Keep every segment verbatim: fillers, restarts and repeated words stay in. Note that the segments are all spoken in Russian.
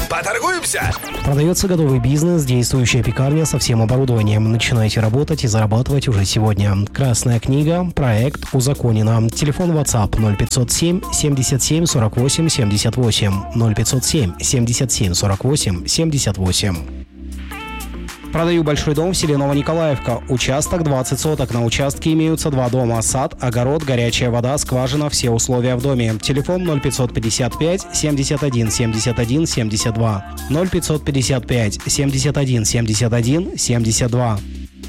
Поторгуемся? Продается готовый бизнес, действующая пекарня со всем оборудованием. Начинайте работать и зарабатывать уже сегодня. Красная книга. Проект узаконено. Телефон WhatsApp ноль пятьсот семь семьдесят семь сорок восемь семьдесят восемь ноль пятьсот семь семьдесят семь сорок восемь семьдесят восемь. Продаю большой дом в селе Новониколаевка. Участок двадцать соток. На участке имеются два дома. Сад, огород, горячая вода, скважина, все условия в доме. Телефон ноль пятьсот пятьдесят пять семьдесят один семьдесят один семьдесят два ноль пятьсот пятьдесят пять семьдесят один семьдесят один семьдесят два.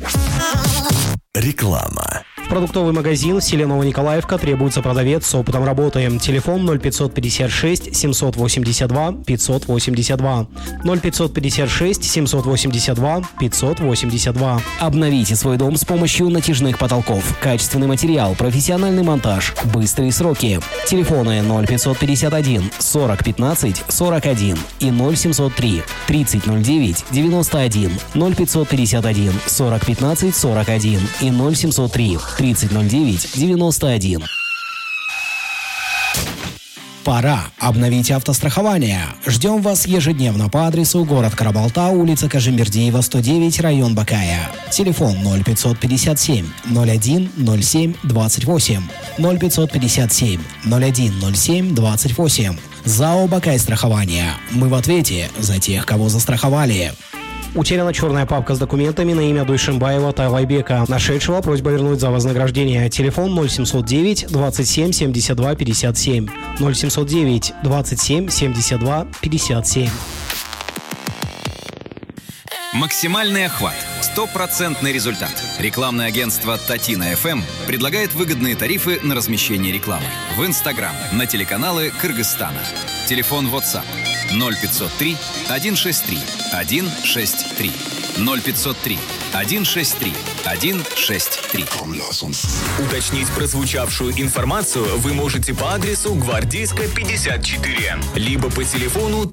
Реклама. Продуктовый магазин в селе Новониколаевка, требуется продавец с опытом работы. Телефон ноль пятьсот пятьдесят шесть семьсот восемьдесят два пятьсот восемьдесят два ноль пятьсот пятьдесят шесть семьсот восемьдесят два пятьсот восемьдесят два. Обновите свой дом с помощью натяжных потолков. Качественный материал, профессиональный монтаж, быстрые сроки. Телефоны ноль пятьсот пятьдесят один сорок пятнадцать сорок один и ноль семьсот три тридцать ноль девять девяносто один ноль пятьсот пятьдесят один сорок пятнадцать сорок один и ноль семьсот три тридцать ноль девять девяносто один. Пора обновить автострахование. Ждем вас ежедневно по адресу город Карабалта, улица Кажимбердиева, сто девять, район Бакая. Телефон ноль пятьсот пятьдесят семь ноль один ноль семь двадцать восемь ноль пятьсот пятьдесят семь ноль один ноль семь двадцать восемь. ЗАО «Бакай страхование». Мы в ответе за тех, кого застраховали. Утеряна черная папка с документами на имя Дуйшимбаева Тайвайбека, нашедшего просьба вернуть за вознаграждение. Телефон ноль семьсот девять двадцать семь семьдесят два пятьдесят семь ноль семьсот девять двадцать семь семьдесят два пятьдесят семь. Максимальный охват. Стопроцентный результат. Рекламное агентство Татина эф эм предлагает выгодные тарифы на размещение рекламы в Инстаграм, на телеканалы Кыргызстана. Телефон WhatsApp ноль пятьсот три сто шестьдесят три сто шестьдесят три ноль пятьсот три сто шестьдесят три сто шестьдесят три. Уточнить прозвучавшую информацию вы можете по адресу Гвардейская, пятьдесят четыре, либо по телефону